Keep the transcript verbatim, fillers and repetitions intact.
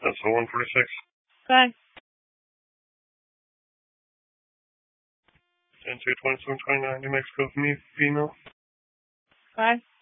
That's the one forty-six. Bye. ten two twenty-seven twenty-nine, New Mexico, me, female. Bye.